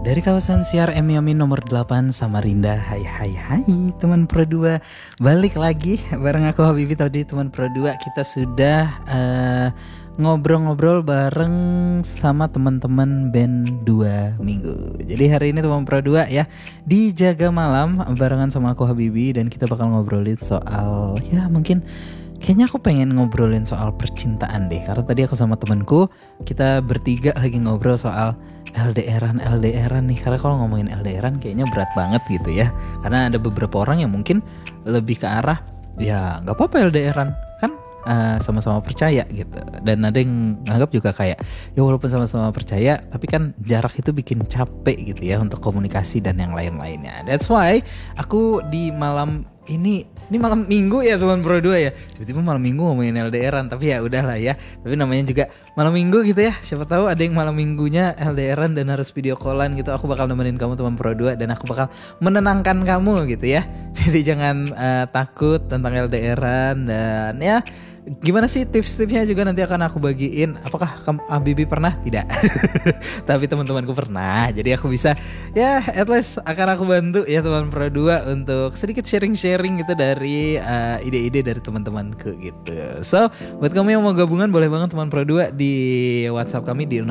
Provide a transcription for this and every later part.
Dari kawasan Siar Miami nomor 8 Samarinda. Hai hai hai teman Pro 2. Balik lagi bareng aku Habibi. Tadi teman Pro 2 kita sudah ngobrol-ngobrol bareng sama teman-teman band 2 minggu. Jadi hari ini teman Pro 2 ya dijaga malam barengan sama aku Habibi. Dan kita bakal ngobrolin soal ya mungkin kayaknya aku pengen ngobrolin soal percintaan deh. Karena tadi aku sama temanku, kita bertiga lagi ngobrol soal LDRan nih. Karena kalau ngomongin LDRan kayaknya berat banget gitu ya. Karena ada beberapa orang yang mungkin lebih ke arah ya gak apa-apa LDRan kan, sama-sama percaya gitu. Dan ada yang nganggap juga kayak ya walaupun sama-sama percaya tapi kan jarak itu bikin capek gitu ya untuk komunikasi dan yang lain-lainnya. That's why aku di malam ini malam minggu ya teman Pro 2 ya. Tiba-tiba malam minggu ngomongin LDRan, tapi ya udahlah ya. Tapi namanya juga malam minggu gitu ya. Siapa tahu ada yang malam minggunya LDRan dan harus video callan gitu. Aku bakal nemenin kamu teman Pro 2 dan aku bakal menenangkan kamu gitu ya. Jadi jangan takut tentang LDRan dan ya gimana sih tips-tipsnya juga nanti akan aku bagiin. Apakah kamu Habibi pernah? Tidak. Tapi teman-temanku pernah. Jadi aku bisa ya at least akan aku bantu ya teman Pro 2 untuk sedikit sharing-sharing gitu dari ide-ide dari teman-temanku gitu. So, buat kamu yang mau gabungan boleh banget teman Pro 2 di WhatsApp kami di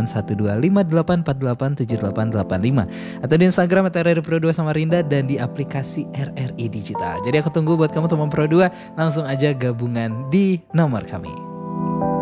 081258878885 atau di Instagram @RRI_Pro2 Samarinda dan di aplikasi RRI Digital. Jadi aku tunggu buat kamu teman Pro 2, langsung aja gabungan di nomor kami.